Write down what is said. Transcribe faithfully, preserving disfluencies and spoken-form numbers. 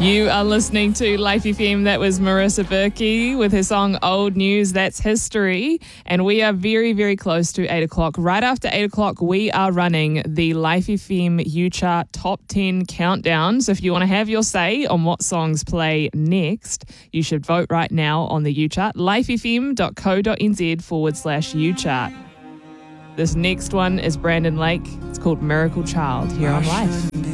You are listening to Life F M. That was Marissa Berkey with her song Old News, That's History. And we are very, very close to eight o'clock. Right after eight o'clock, we are running the Life F M U-Chart Top ten Countdown. So if you want to have your say on what songs play next, you should vote right now on the U-Chart. lifefm.co.nz forward slash U-Chart. This next one is Brandon Lake. It's called Miracle Child here on Life.